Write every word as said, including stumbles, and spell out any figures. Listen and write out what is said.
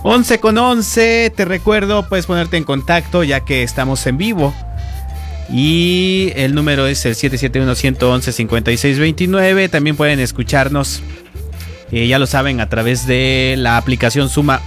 once con once, te recuerdo, puedes ponerte en contacto ya que estamos en vivo. Y el número es el siete siete uno, uno uno uno, cinco seis dos nueve. También pueden escucharnos, eh, ya lo saben, a través de la aplicación Suma